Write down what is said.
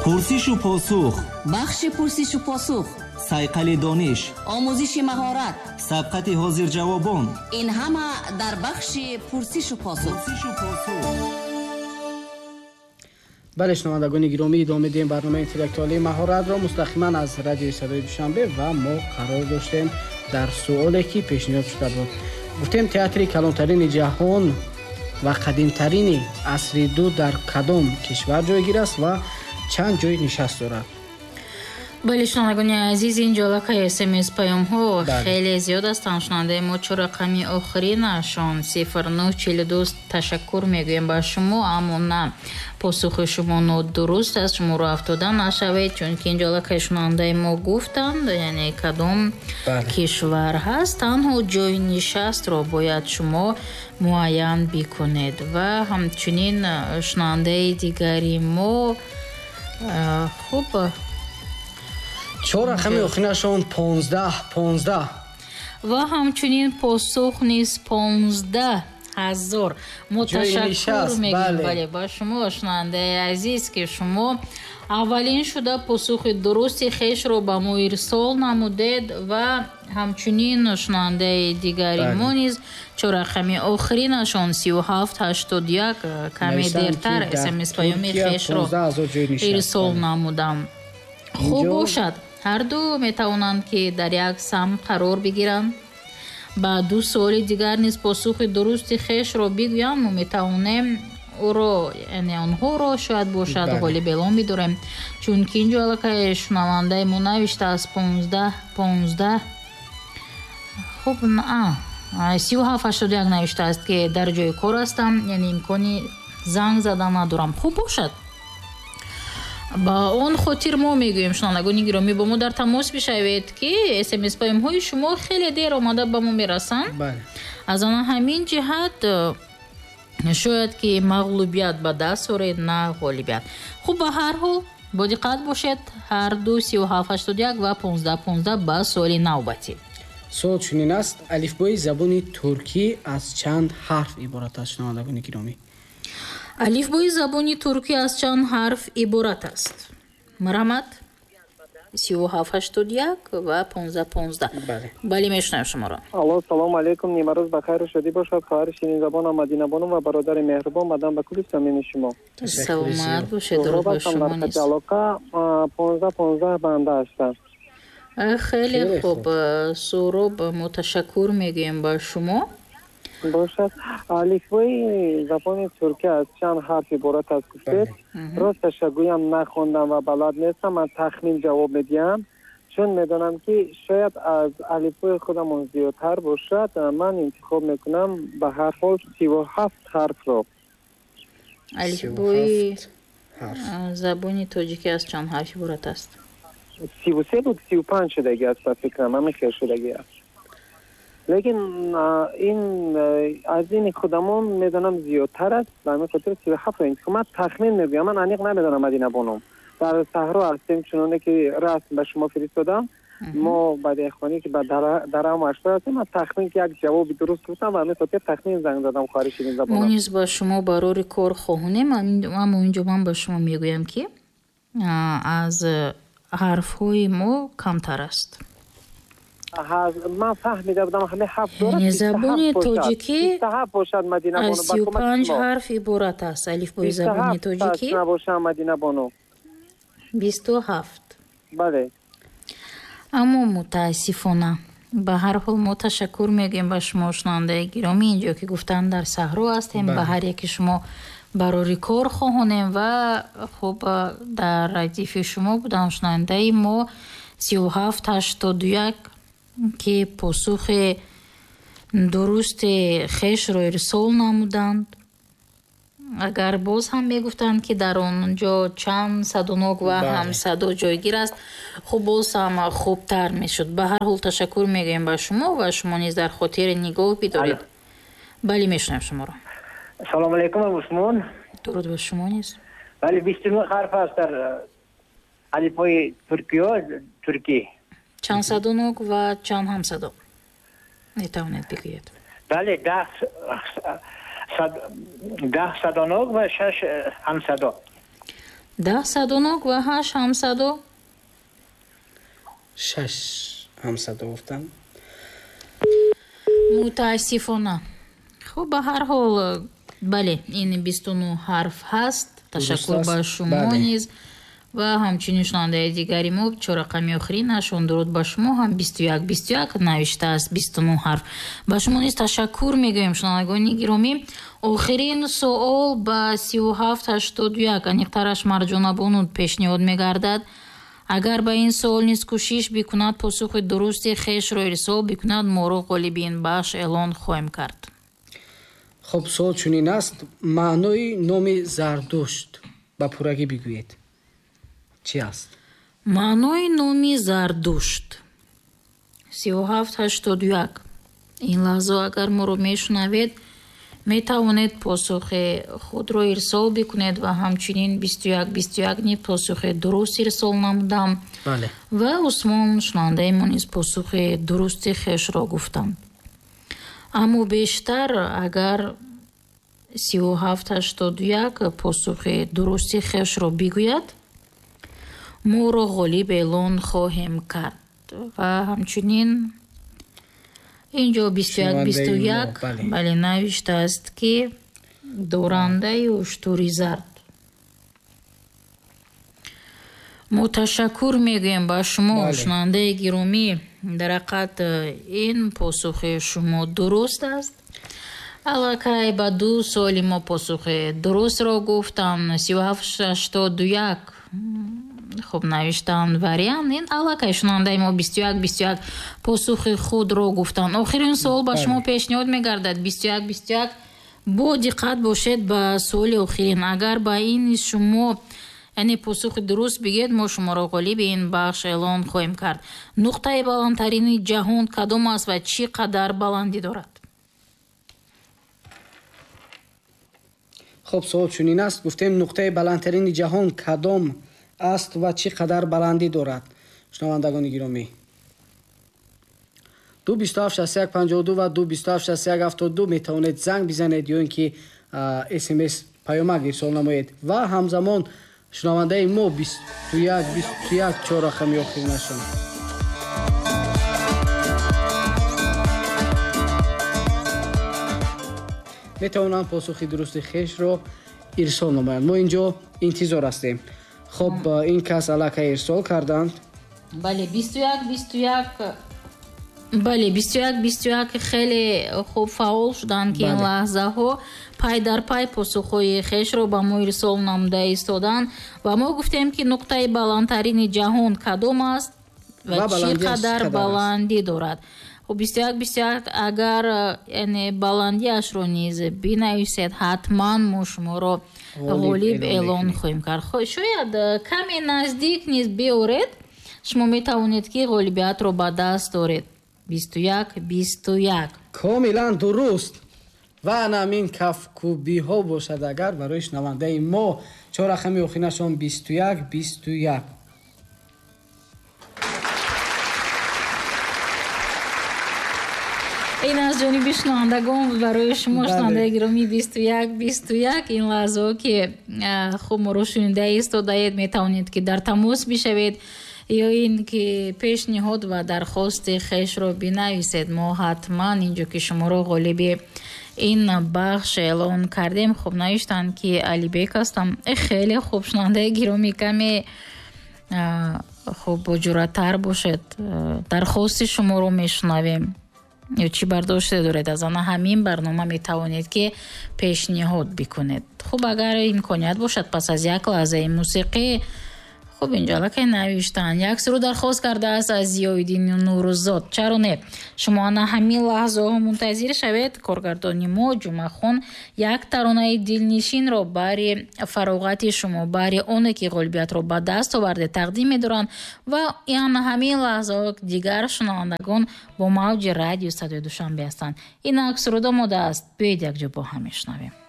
پرسش و پاسخ، بخش پرسش و پاسخ، سایقل دانش، آموزش مهارت، سبقت حاضر جوابان، این همه در بخش پرسش و پاسخ. بله شنوندگان گرامی، ادامه دهیم برنامه اینتלקטואلی مهارت را مستقیما از رادیو صدای دوشنبه و ما قرار داشتیم در سوالی که پیشنهاد شده بود. گفتیم تئاتر کلانترین جهان و قدیمترین عصر دو در کدام کشور جایگیر است و چند جای نشست دارد؟ بله شنوندگان عزیز، این جلوی SMS پیام ها خیلی زیاد است. شنونده ما چه رقمی آخرینشان 0942 تشکر میگویم با شما، اما نه پاسخ شما نادرست است. شما رو افتاده نشوید، چون که این جلوی شنونده ما گفتند یعنی کدام کشور هست، تنها جای نشست را باید شما معین بکنید. و همچنین شنونده دیگری ما خوب چهار رقم آخرینشان 15 و همچنین پاسخ نیز 15,000. ما تشکر میگیم بله با شما شنونده عزیز که شما اولین شده پاسخ درست خیش رو با ما ارسال نمودید و همچنین شنونده دیگری ما نیز چهار رقم آخرینشان 3781 کمی دیرتر SMS پیامی خیش رو ارسال نمودم. خوب باشد هر دو میتوانند که در یک سم قرار بگیرند. با دو سوال دیگر نیز پاسخ درست خیش را بگویند و میتوانیم او را یعنی آنها را شاید باشد غالب اعلام بداریم، چون که اینجا علاقه شنونده ما نوشته از 15 خوب 3781 نوشته است که در جای کار هستم، یعنی امکانی زنگ زدن ندارم. خوب باشد با آن خاطر ما میگویم شنوندگان گرامی با ما در تماس بشوید که SMS پیام های شما خیلی دیر آمده به ما میرسند. از آن همین جهت شاید که مغلوبیت به دست آورید نه غالبیت. خوب به هر حال با دقت باشید. هر دو 3781 و 15 با سوال نوبتی. سوال چنین است: الفبای زبان ترکی از چند حرف عبارت است شنوندگان گرامی؟ الفبای زبانی ترکی از چند حرف عبارت است؟ مرحمت 3781 و 15. بله میشنم شما را. الو سلام علیکم، نیمروز بخیر شدی باشد. خواهر شیرین زبان مدینه بانو و برادر مهربان مدام به کل صمیم شما. سلامت باشید. درود بر شما نیست. علاقه 15 بنده هستند. خیلی خوب. سهراب متشکر میگیم با شما. باشد. الفبای زبان ترکی از چند حرف عبارت است گفتید؟ راستش گویم نخوندم و بلد نیستم. من تخمین جواب میدیم چون میدونم که شاید از الفبای خودمون زیادتر باشد. من انتخاب میکنم به هر حال 37 حرف رو. الفبای زبان تاجیکی از چند حرف عبارت است؟ 33 بود 35 شدگی است فکرم. همین خیر شدگی است. لیکن این از این خودمون میدونم زیادتر است. به همین خاطر 37 رو انتخاب تخمین میگم. من انیق نمیدونم مدینه بانم. در صحرا هستیم چنانه که رسم به شما فرستادم. ما بعد اخوانی که در هم اشتر هستیم. من تخمین که یک جواب درست گفتم و همین خاطر تخمین زنگ دادم خارج این زبان. ما نیز با شما برای کار خواهونیم. اما اینجا من با شما میگویم که از حرف های ما کمتر است. من فهمیده بودم همه 7 دارد. زبان تاجیکی 27 باشد مدینه بانو. 35 حرف عبارت است. الفبای زبان تاجیکی نباشه مدینه بانو 27. بله. اما متاسفانه به هر حال ما تشکر میگیم به شما شنونده گرامی. اینجا که گفتن در صحرا هستیم. به هر یک شما برای کار خواهانیم و خب در ردیف شما بودن شنونده ما 3781 که پاسخ درست خیش رو ارسال نمودند. اگر باز هم میگفتند که در اونجا چند صدوناک و هم صدا جایگیر است، خب باز هم خوبتر میشد. به هر حال تشکر میگیم به شما و شما نیز در خاطر نگاه بدارید. بله میشنم شما را. سلام علیکم عثمان. درود به شما نیز. بله 29 حرف است در الفبای ترکی. چند صدوناک و چند هم صدا میتوانید بگویید؟ بله 10 صدوناک و 6 هم صدا. 10 ва 8 700 гуфтам. мутаассифона. хуб ба ҳар ҳол бале ин 29 ҳарф ҳаст. ташаккур ба шумо низ ва ҳамчунин шунавандаи дигари мо чорақами охиринашон дуруд ба шумо ҳам 21 навиштааст 29 ҳарф. ба шумо низ ташаккур мегӯем шунавандагони гиромӣ. охирин суол ба 3781 аниқтараш Марҷонабону пешниҳод мегардад. агар ба ин суол низ кӯшиш бикунад посухи дурусти хешро ирсол бикунад моро ғолиби ин бахш эълон хоҳем кард. хуб суол чунин аст. маънои номи Зардушт ба пуррагӣ бигӯед чӣ аст? маънои номи Зардушт 3781. ин лаҳза агар моро мешунавед метавонед посухи худро ирсол бикунед ва ҳамчунин 21 ни посухи дуруст ирсол намудам. бале. ва Усмон шунавандаи мо низ посухи дурусти хешро гуфтам. аммо бештар агар 3781 посухи дурусти хешро бигӯяд моро ғолиб эълон хоҳем кард. ва ҳамчунин инҷо 21 бале навиштааст ки дорандаи уштури зард. мо ташаккур мегӯем ба шумо шунавандаи гиромӣ. дар ҳақиқат ин посухи шумо дуруст аст. аллакай ба 2 соли мо посухи дурустро гуфтам. 3781 хуб навиштан вариант. ин аллакай шунавандаи мо 21 посухи худро гуфтан. охирин суол ба шумо пешниҳод мегардад 21 бо диққат бошед ба суоли охирин. агар ба ин шумо яъне посухи дуруст бигӯед мо шуморо ғолиби ин бахш эълон хоҳем кард. нуқтаи баландтарини ҷаҳон кадом аст ва чӣ қадар баландӣ дорад? хуб суол чунин аст. гуфтем нуқтаи баландтарини ҷаҳон кадом аст ва чӣ қадар баландӣ дорад? шунавандагони гиромӣ 2276152 ва 2276172 метавонед занг бизанед ё ин ки смс паёмак ирсол намоед ва ҳамзамон шунавандаи мо 21 чорахами охиринашон метавонанд посухи дурусти хешро ирсол намоянд. мо инҷо интизор ҳастем. хуб ин кас аллакай ирсол карданд. бале 21 хеле хуб фаъол шуданд ки ин лаҳзаҳо пай дар пай посухҳои хешро ба мо ирсол намуда истоданд ва мо гуфтем ки нуқтаи баландтарини ҷаҳон кадом аст ва чӣ қадар баландӣ дорад. 21 агар яъне баландиашро низ бинависед ҳатман мо шуморо ғолиб эълон хоҳем кард. шояд каме наздик низ биёред шумо метавонед ки ғолибиятро ба даст доред. 21 комилан дуруст. ва анамин кафкӯбиҳо бошад агар барои шунавандаи мо чорахами охиринашон 21. ин аз ҷониби шунавандагон барои шумо шунавандаи гиромӣ 21 ин лаҳзаҳо ки хуб моро шунида истодаед метавонед ки дар тамос бишавед ё ин ки пешниҳод ва дархости хешро бинависед. мо ҳатман инҷо ки шуморо ғолиби ин бахш эълон кардем. хуб навиштанд ки Алибек ҳастам. хеле хуб шунавандаи гиромӣ каме хуб боҷуръаттар бошед. дархости шуморо мешунавем. ё чӣ бардоште доред аз ана ҳамин барнома метавонед ки пешниҳод бикунед. хуб агар имконият бошад пас аз як лаҳзаи мусиқӣ. хуб инҷо аллакай навиштанд. як сурӯ дархост кардааст аз Зиёиддин Нурузод. чаро не шумо ана ҳамин лаҳзаҳо мунтазир шавед. коргардони мо Ҷумъахон як таронаи дилнишинро баҳри фароғати шумо баҳри оне ки ғолибиятро ба даст оварде тақдим медоранд ва ана ҳамин лаҳзаҳо дигар шунавандагон бо мавҷи радио Садои Душанбе ҳастанд. инак сурӯд омодааст. биёед якҷо бо ҳам мешунавем.